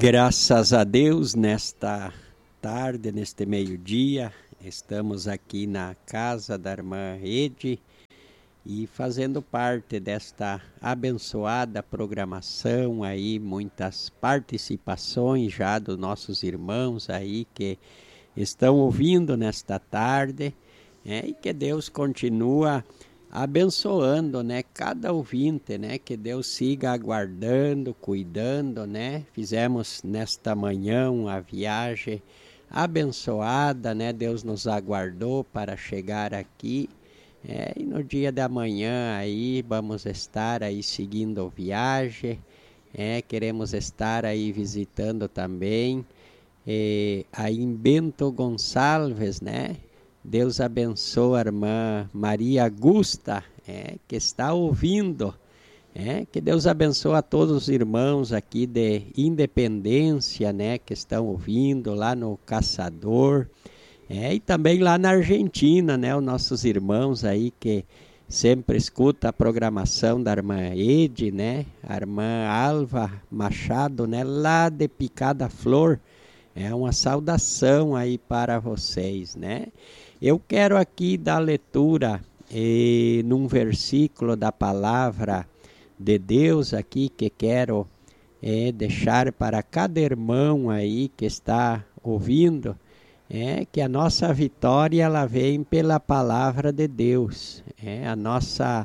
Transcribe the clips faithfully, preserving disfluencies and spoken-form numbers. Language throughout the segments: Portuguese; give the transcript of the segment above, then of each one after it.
Graças a Deus, nesta tarde, neste meio-dia, estamos aqui na casa da irmã Ede e fazendo parte desta abençoada programação aí, muitas participações já dos nossos irmãos aí que estão ouvindo nesta tarde, né? E que Deus continua abençoando, né, cada ouvinte, né, que Deus siga aguardando, cuidando, né. Fizemos nesta manhã uma viagem abençoada, né, Deus nos aguardou para chegar aqui, é, e no dia da manhã aí vamos estar aí seguindo a viagem, é, queremos estar aí visitando também, é, aí em Bento Gonçalves, né. Deus abençoe a irmã Maria Augusta, é, que está ouvindo. É, que Deus abençoe a todos os irmãos aqui de Independência, né, que estão ouvindo lá no Caçador. É, e também lá na Argentina, né, os nossos irmãos aí que sempre escutam a programação da irmã Ede, né, a irmã Alva Machado, né, lá de Picada Flor. É uma saudação aí para vocês, né. Eu quero aqui dar leitura eh, num versículo da palavra de Deus aqui que quero eh, deixar para cada irmão aí que está ouvindo, é que a nossa vitória ela vem pela palavra de Deus, é, a nossa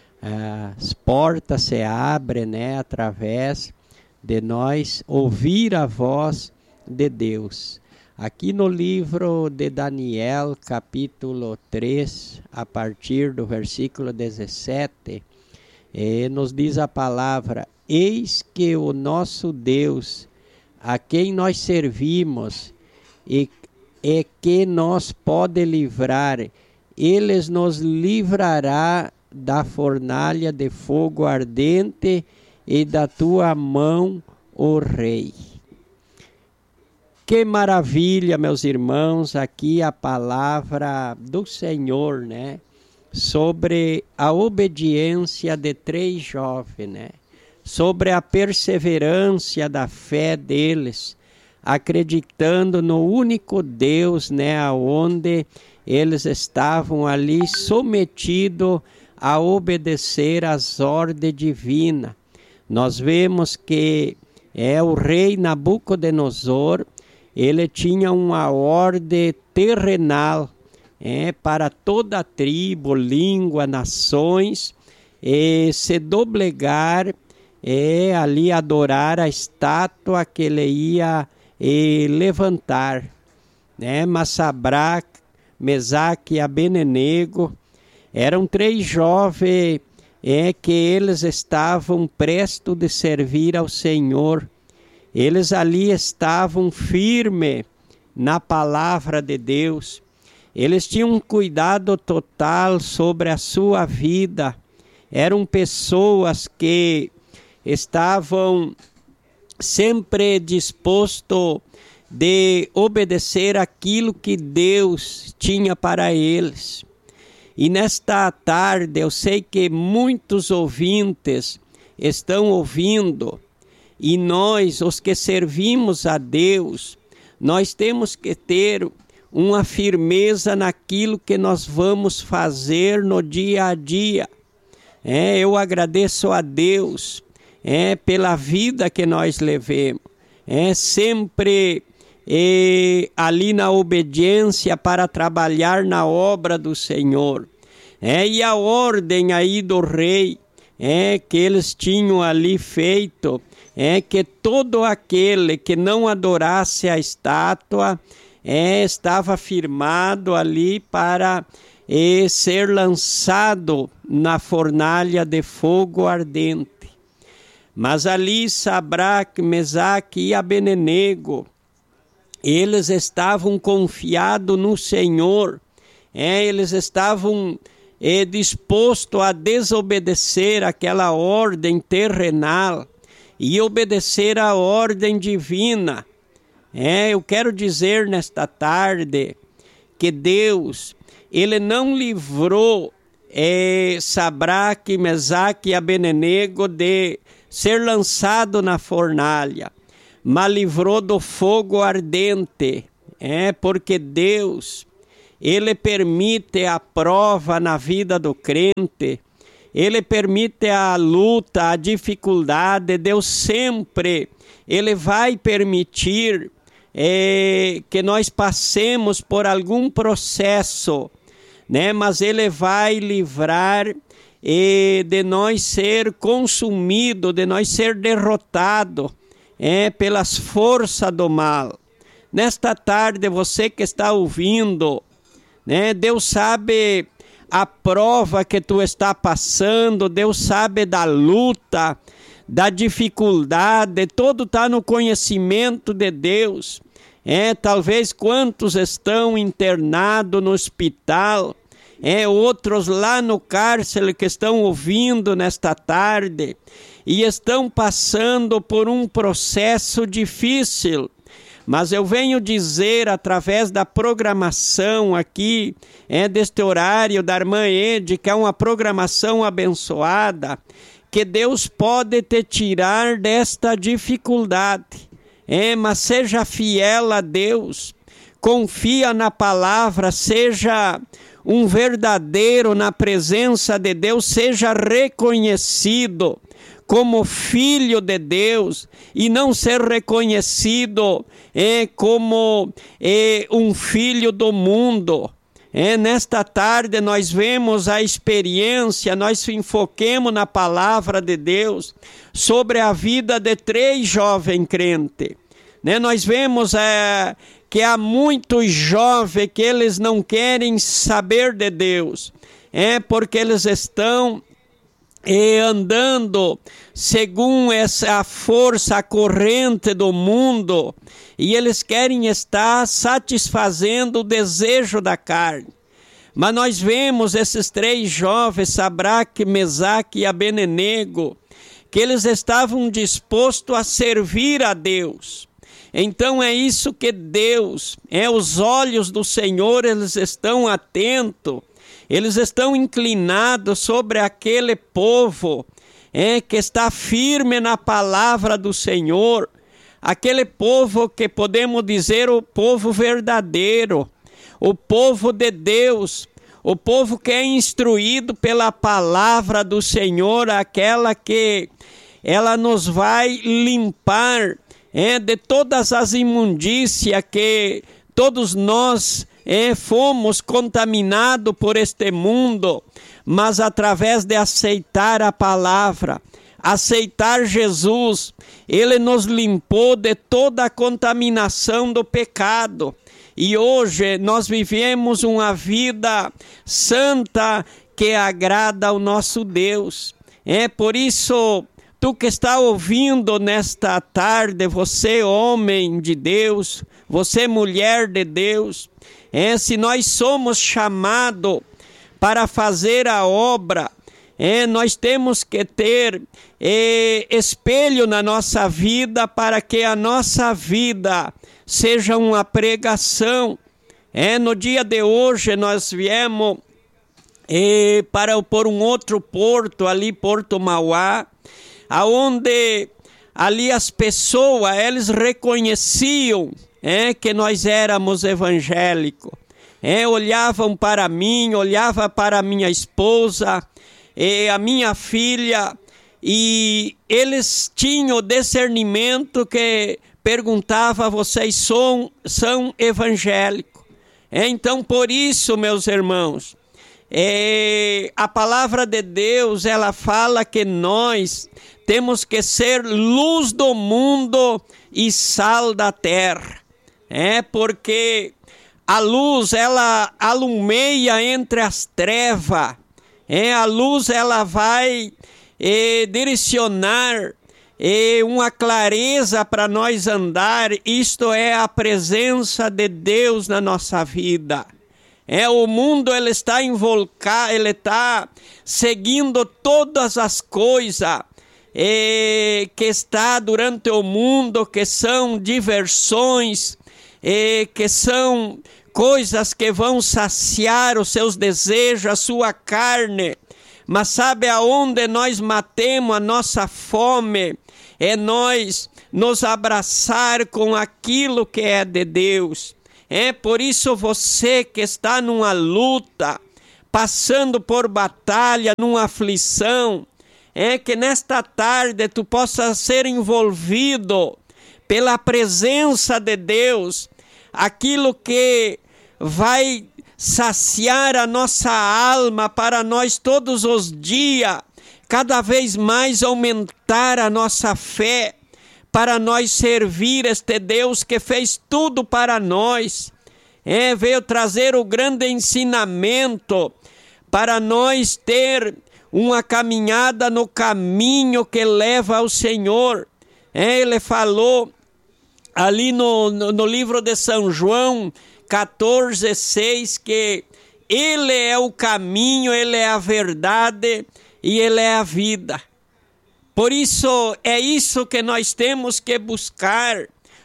as portas se abrem, né, através de nós ouvir a voz de Deus. Aqui no livro de Daniel, capítulo três, a partir do versículo dezessete, eh, nos diz a palavra: eis que o nosso Deus, a quem nós servimos, e, e que nos pode livrar, ele nos livrará da fornalha de fogo ardente e da tua mão, ó Rei. Que maravilha, meus irmãos, aqui a palavra do Senhor, né? Sobre a obediência de três jovens, né? Sobre a perseverança da fé deles, acreditando no único Deus, né? Onde eles estavam ali submetidos a obedecer às ordens divinas. Nós vemos que é o rei Nabucodonosor. Ele tinha uma ordem terrenal é, para toda a tribo, língua, nações, e se doblegar, é, ali adorar a estátua que ele ia e, levantar. Né? Mas Sadraque, Mesaque e Abednego eram três jovens é, que eles estavam prestos de servir ao Senhor. Eles ali estavam firmes na palavra de Deus. Eles tinham um cuidado total sobre a sua vida. Eram pessoas que estavam sempre dispostos de obedecer aquilo que Deus tinha para eles. E nesta tarde eu sei que muitos ouvintes estão ouvindo. E nós, os que servimos a Deus, nós temos que ter uma firmeza naquilo que nós vamos fazer no dia a dia. É, eu agradeço a Deus é, pela vida que nós levemos. É, sempre é, ali na obediência para trabalhar na obra do Senhor. É, e a ordem aí do rei é, que eles tinham ali feito, é que todo aquele que não adorasse a estátua é, estava firmado ali para é, ser lançado na fornalha de fogo ardente. Mas ali Sadraque, Mesaque e Abednego, eles estavam confiados no Senhor, é, eles estavam é, dispostos a desobedecer aquela ordem terrenal e obedecer a ordem divina. É, eu quero dizer nesta tarde que Deus, Ele não livrou é, Sadraque, Mesaque e Abednego de ser lançado na fornalha, mas livrou do fogo ardente. É porque Deus, Ele permite a prova na vida do crente, Ele permite a luta, a dificuldade. Deus sempre, Ele vai permitir é, que nós passemos por algum processo, né? Mas Ele vai livrar é, de nós ser consumido, de nós ser derrotado é, pelas forças do mal. Nesta tarde, você que está ouvindo, né? Deus sabe a prova que tu está passando, Deus sabe da luta, da dificuldade, tudo está no conhecimento de Deus. É, talvez quantos estão internados no hospital, é, outros lá no cárcere que estão ouvindo nesta tarde e estão passando por um processo difícil. Mas eu venho dizer, através da programação aqui, é, deste horário da irmã Ede, que é uma programação abençoada, que Deus pode te tirar desta dificuldade. É, mas seja fiel a Deus, confia na palavra, seja um verdadeiro na presença de Deus, seja reconhecido como filho de Deus e não ser reconhecido é, como é, um filho do mundo. É, nesta tarde nós vemos a experiência, nós enfoquemos na palavra de Deus sobre a vida de três jovens crentes. Né? Nós vemos é, que há muitos jovens que eles não querem saber de Deus, é porque eles estão E andando segundo essa força, a corrente do mundo, e eles querem estar satisfazendo o desejo da carne. Mas nós vemos esses três jovens, Sadraque, Mesaque e Abednego, que eles estavam dispostos a servir a Deus. Então é isso que Deus, é os olhos do Senhor, eles estão atentos. Eles estão inclinados sobre aquele povo é, que está firme na palavra do Senhor, aquele povo que podemos dizer o povo verdadeiro, o povo de Deus, o povo que é instruído pela palavra do Senhor, aquela que ela nos vai limpar é, de todas as imundícias que todos nós É, fomos contaminados por este mundo, mas através de aceitar a palavra, aceitar Jesus, Ele nos limpou de toda a contaminação do pecado. E hoje nós vivemos uma vida santa que agrada ao nosso Deus. É por isso, tu que está ouvindo nesta tarde, você homem de Deus, você mulher de Deus, É, se nós somos chamados para fazer a obra, é, nós temos que ter é, espelho na nossa vida para que a nossa vida seja uma pregação. É, no dia de hoje nós viemos é, para por um outro porto, ali Porto Mauá, aonde ali as pessoas, eles reconheciam É que nós éramos evangélicos, é, olhavam para mim, olhava para a minha esposa, e a minha filha, e eles tinham o discernimento que perguntava, vocês são, são evangélicos? É, então por isso, meus irmãos, é, a palavra de Deus, ela fala que nós temos que ser luz do mundo e sal da terra. É porque a luz, ela alumeia entre as trevas. É, a luz, ela vai é, direcionar é, uma clareza para nós andar. Isto é a presença de Deus na nossa vida. É, o mundo, ele está invocado, ele está seguindo todas as coisas é, que está durante o mundo, que são diversões, E que são coisas que vão saciar os seus desejos, a sua carne. Mas sabe aonde nós matemos a nossa fome? é nós nos abraçar com aquilo que é de Deus. É por isso você que está numa luta, passando por batalha, numa aflição, é que nesta tarde tu possa ser envolvido pela presença de Deus, aquilo que vai saciar a nossa alma para nós todos os dias, cada vez mais aumentar a nossa fé, para nós servir este Deus que fez tudo para nós. É, veio trazer o grande ensinamento para nós ter uma caminhada no caminho que leva ao Senhor. É, ele falou ali no, no, no livro de São João quatorze, seis, que Ele é o caminho, Ele é a verdade e Ele é a vida. Por isso, é isso que nós temos que buscar,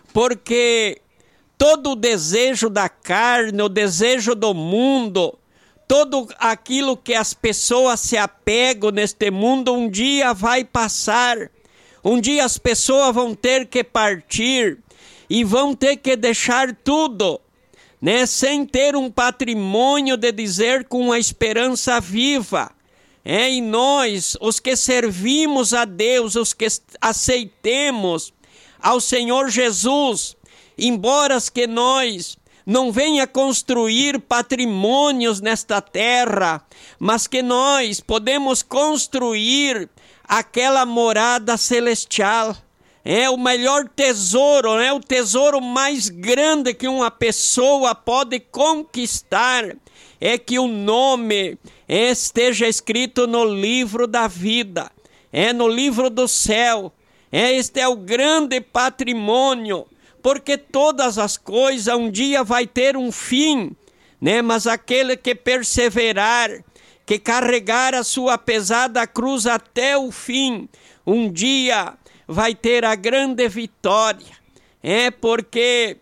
porque todo o desejo da carne, o desejo do mundo, todo aquilo que as pessoas se apegam neste mundo, um dia vai passar. Um dia as pessoas vão ter que partir e vão ter que deixar tudo, né? Sem ter um patrimônio de dizer com a esperança viva. É, e nós, os que servimos a Deus, os que aceitemos ao Senhor Jesus, embora que nós não venha construir patrimônios nesta terra, mas que nós podemos construir aquela morada celestial. É o melhor tesouro, é o tesouro mais grande que uma pessoa pode conquistar, é que o nome esteja escrito no livro da vida, é no livro do céu. É, este é o grande patrimônio, porque todas as coisas um dia vai ter um fim, né? Mas aquele que perseverar, que carregar a sua pesada cruz até o fim, um dia vai ter a grande vitória. É porque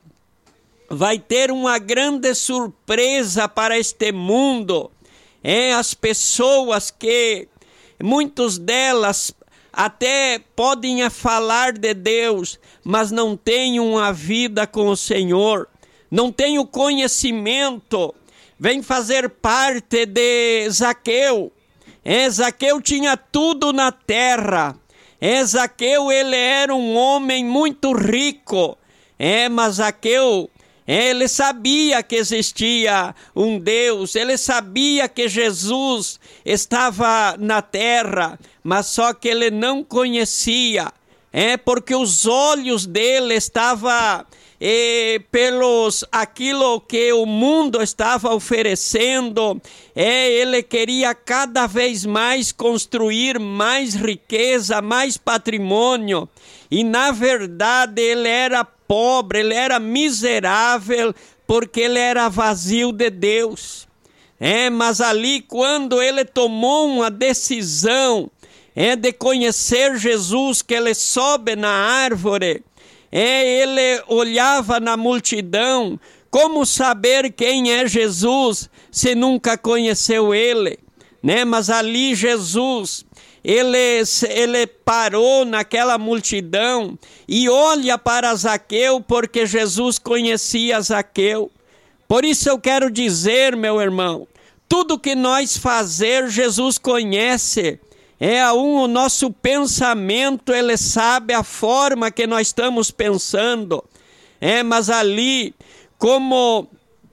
vai ter uma grande surpresa para este mundo. É, as pessoas que, muitas delas até podem falar de Deus, mas não têm uma vida com o Senhor, não têm o conhecimento. Vem fazer parte de Zaqueu. É, Zaqueu tinha tudo na terra. É, Zaqueu, ele era um homem muito rico. É, mas Zaqueu, ele sabia que existia um Deus, ele sabia que Jesus estava na terra, mas só que ele não conhecia, é porque os olhos dele estavam eh, pelos aquilo que o mundo estava oferecendo. É, ele queria cada vez mais construir mais riqueza, mais patrimônio, e na verdade ele era pobre, ele era miserável, porque ele era vazio de Deus. É, mas ali quando ele tomou uma decisão, é, de conhecer Jesus, que ele sobe na árvore, é, ele olhava na multidão. Como saber quem é Jesus se nunca conheceu ele, né? Mas ali Jesus, Ele, ele parou naquela multidão e olha para Zaqueu, porque Jesus conhecia Zaqueu. Por isso eu quero dizer, meu irmão, tudo que nós fazer, Jesus conhece. É a um, o nosso pensamento, ele sabe a forma que nós estamos pensando. É, mas ali, como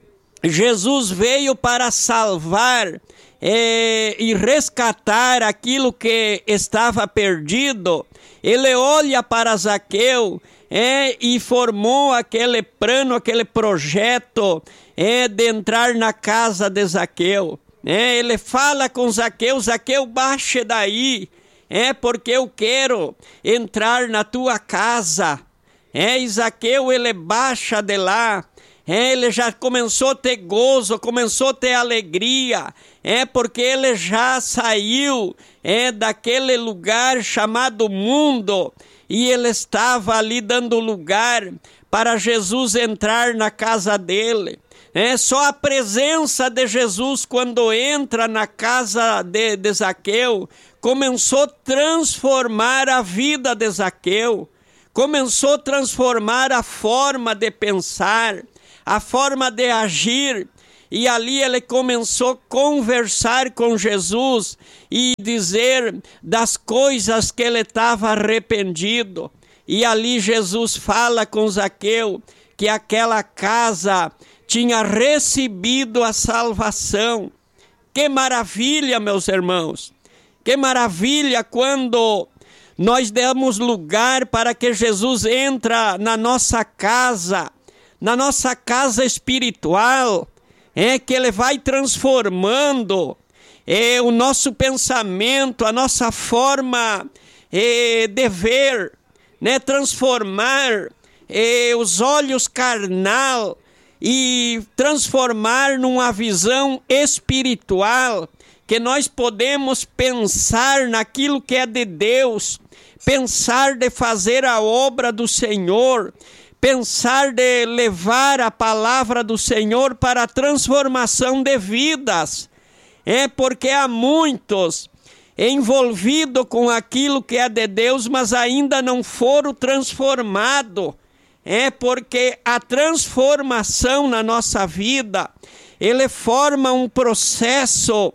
Jesus veio para salvar É, e resgatar aquilo que estava perdido, ele olha para Zaqueu é, e formou aquele plano, aquele projeto é, de entrar na casa de Zaqueu. É, ele fala com Zaqueu: Zaqueu, baixe daí, é, porque eu quero entrar na tua casa. É, e Zaqueu, ele baixa de lá. É, ele já começou a ter gozo, começou a ter alegria, é porque ele já saiu é, daquele lugar chamado mundo, e ele estava ali dando lugar para Jesus entrar na casa dele. É só a presença de Jesus quando entra na casa de, de Zaqueu começou a transformar a vida de Zaqueu, começou a transformar a forma de pensar, a forma de agir. E ali ele começou a conversar com Jesus e dizer das coisas que ele estava arrependido. E ali Jesus fala com Zaqueu que aquela casa tinha recebido a salvação. Que maravilha, meus irmãos! Que maravilha quando nós damos lugar para que Jesus entre na nossa casa, na nossa casa espiritual. É que ele vai transformando é, o nosso pensamento, a nossa forma é, de ver, né? Transformar é, os olhos carnal e transformar numa visão espiritual, que nós podemos pensar naquilo que é de Deus, pensar de fazer a obra do Senhor, pensar de levar a palavra do Senhor para a transformação de vidas. É porque há muitos envolvidos com aquilo que é de Deus, mas ainda não foram transformados. É porque a transformação na nossa vida, ele forma um processo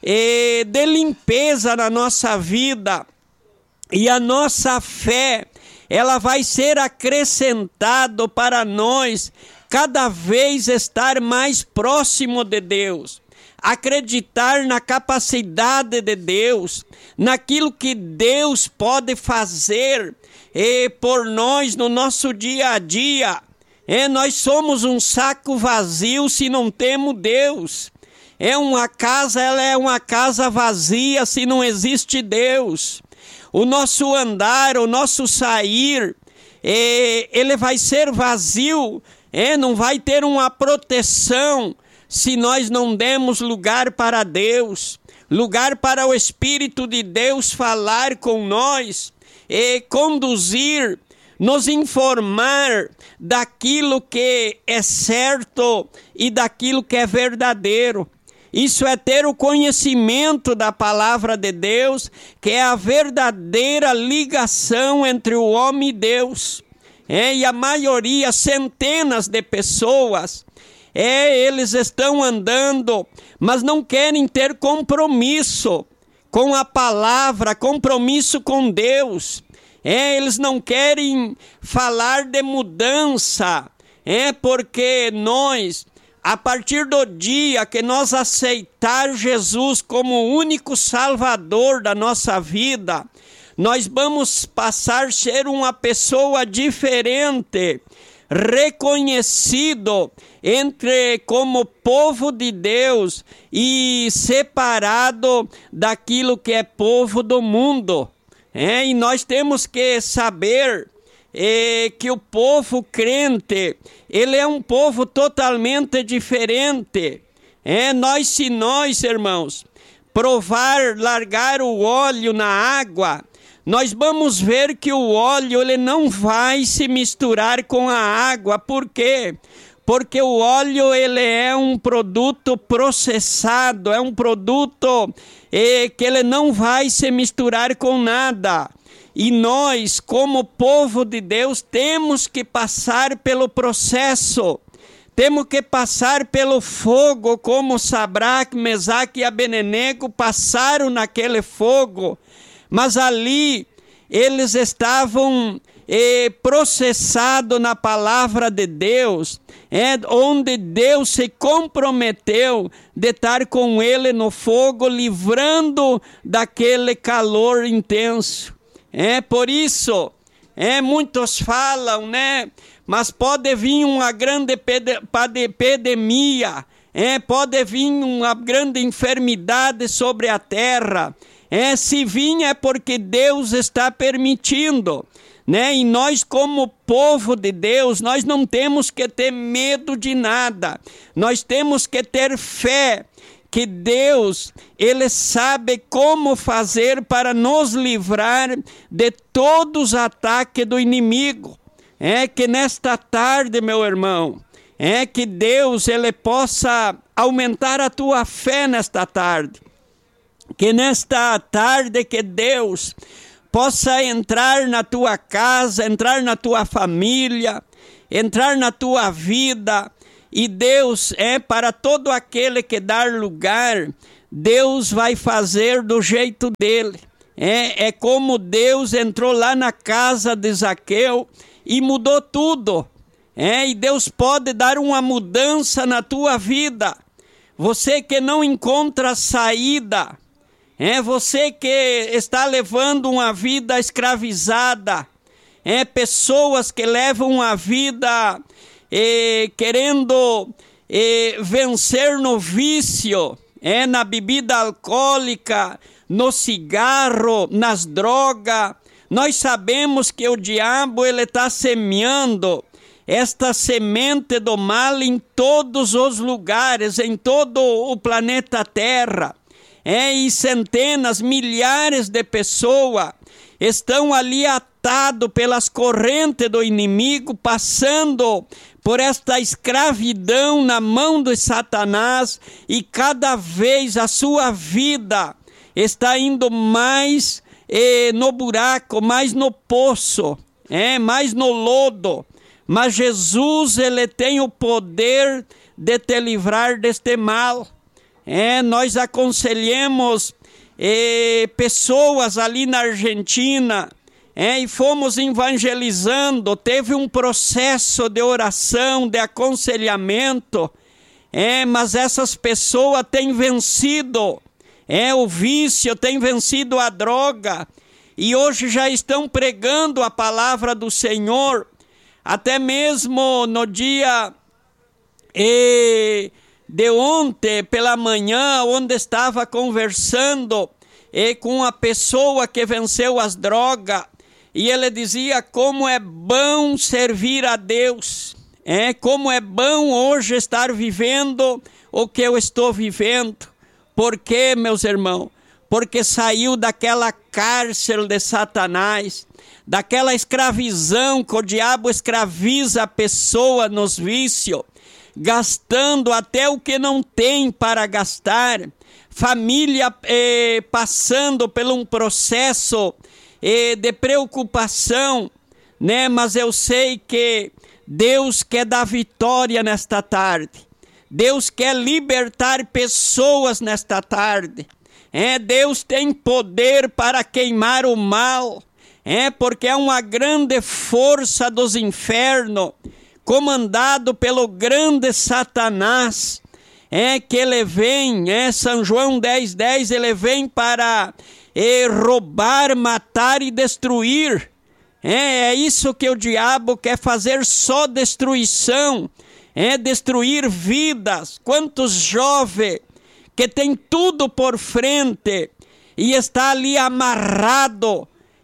eh, de limpeza na nossa vida. E a nossa fé, ela vai ser acrescentado para nós cada vez estar mais próximo de Deus, acreditar na capacidade de Deus, naquilo que Deus pode fazer e por nós no nosso dia a dia. É, nós somos um saco vazio se não temos Deus. É uma casa, ela é uma casa vazia se não existe Deus. O nosso andar, o nosso sair, é, ele vai ser vazio, é, não vai ter uma proteção se nós não demos lugar para Deus, lugar para o Espírito de Deus falar com nós, e conduzir, nos informar daquilo que é certo e daquilo que é verdadeiro. Isso é ter o conhecimento da palavra de Deus, que é a verdadeira ligação entre o homem e Deus. É, e a maioria, centenas de pessoas, é, eles estão andando, mas não querem ter compromisso com a palavra, compromisso com Deus. É, eles não querem falar de mudança, é porque nós, a partir do dia que nós aceitar Jesus como o único Salvador da nossa vida, nós vamos passar a ser uma pessoa diferente, reconhecido entre como povo de Deus e separado daquilo que é povo do mundo. É, e nós temos que saber é, que o povo crente, ele é um povo totalmente diferente. É, nós, se nós, irmãos, provar, largar o óleo na água, nós vamos ver que o óleo ele não vai se misturar com a água. Por quê? Porque o óleo ele é um produto processado, é um produto eh, que ele não vai se misturar com nada. E nós, como povo de Deus, temos que passar pelo processo. Temos que passar pelo fogo, como Sadraque, Mesaque e Abednego passaram naquele fogo. Mas ali eles estavam eh, processados na palavra de Deus, é, onde Deus se comprometeu de estar com ele no fogo, livrando daquele calor intenso. É por isso, é, muitos falam, né? Mas pode vir uma grande epidemia, é, pode vir uma grande enfermidade sobre a terra. É, se vir é porque Deus está permitindo, né? E nós, como povo de Deus, nós não temos que ter medo de nada. Nós temos que ter fé que Deus, ele sabe como fazer para nos livrar de todos os ataques do inimigo. É que nesta tarde, meu irmão, É que Deus ele possa aumentar a tua fé nesta tarde. Que nesta tarde que Deus possa entrar na tua casa, entrar na tua família, entrar na tua vida. E Deus é para todo aquele que dar lugar, Deus vai fazer do jeito dele. É, é como Deus entrou lá na casa de Zaqueu e mudou tudo. É, e Deus pode dar uma mudança na tua vida. Você que não encontra saída, é você que está levando uma vida escravizada, é pessoas que levam uma vida eh, querendo eh, vencer no vício, é na bebida alcoólica, no cigarro, nas drogas. Nós sabemos que o diabo ele está semeando esta semente do mal em todos os lugares, em todo o planeta Terra. É, e centenas, milhares de pessoas estão ali atados pelas correntes do inimigo, passando por esta escravidão na mão de Satanás, e cada vez a sua vida está indo mais eh, no buraco, mais no poço, é, mais no lodo. Mas Jesus, ele tem o poder de te livrar deste mal. É, nós aconselhamos eh, pessoas ali na Argentina, é, e fomos evangelizando, teve um processo de oração, de aconselhamento, é, mas essas pessoas têm vencido é, o vício, têm vencido a droga, e hoje já estão pregando a palavra do Senhor. Até mesmo no dia eh, de ontem pela manhã, onde estava conversando eh, com uma pessoa que venceu as drogas, e ele dizia como é bom servir a Deus, é, como é bom hoje estar vivendo o que eu estou vivendo. Por quê, meus irmãos? Porque saiu daquela cárcere de Satanás, daquela escravização que o diabo escraviza a pessoa nos vícios, gastando até o que não tem para gastar, família eh, passando por um processo eh, de preocupação, né? Mas eu sei que Deus quer dar vitória nesta tarde, Deus quer libertar pessoas nesta tarde, é, Deus tem poder para queimar o mal. É porque é uma grande força dos infernos, comandado pelo grande Satanás, é que ele vem, é São João dez, dez, ele vem para é, roubar, matar e destruir. É, é isso que o diabo quer fazer, só destruição, é destruir vidas. Quantos jovens que tem tudo por frente e está ali amarrado,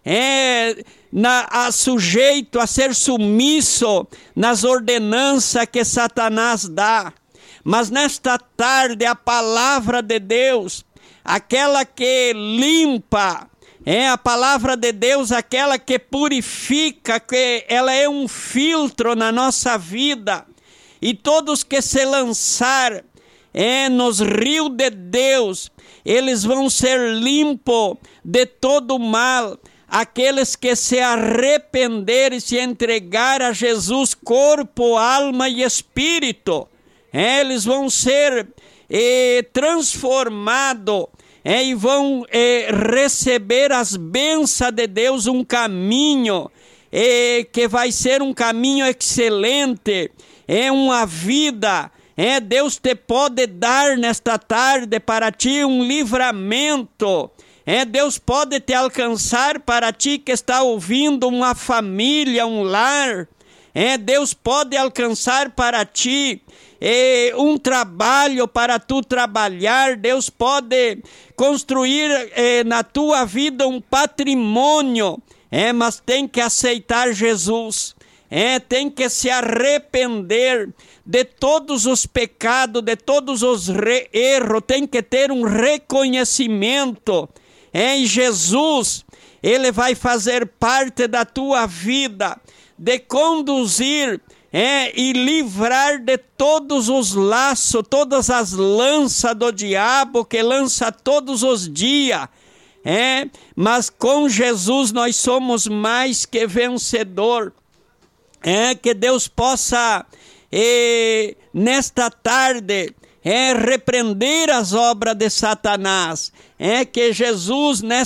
é na, a, sujeito a ser submisso nas ordenanças que Satanás dá. Mas nesta tarde a palavra de Deus, aquela que limpa, é a palavra de Deus, aquela que purifica, que ela é um filtro na nossa vida, e todos que se lançar é, nos rios de Deus, eles vão ser limpos de todo mal. Aqueles que se arrependerem e se entregar a Jesus, corpo, alma e espírito, é, eles vão ser é, transformados é, e vão é, receber as bênçãos de Deus, um caminho é, que vai ser um caminho excelente, é uma vida. É, Deus te pode dar nesta tarde para ti um livramento. É, Deus pode te alcançar para ti que está ouvindo, uma família, um lar. É, Deus pode alcançar para ti é, um trabalho para tu trabalhar. Deus pode construir é, na tua vida um patrimônio. É, mas tem que aceitar Jesus. É, tem que se arrepender de todos os pecados, de todos os erros. Tem que ter um reconhecimento. Em Jesus, Ele vai fazer parte da tua vida, de conduzir é, e livrar de todos os laços, todas as lanças do diabo que lança todos os dias. É, mas com Jesus nós somos mais que vencedor. É, que Deus possa, é, nesta tarde, é, repreender as obras de Satanás. É, que Jesus, nesta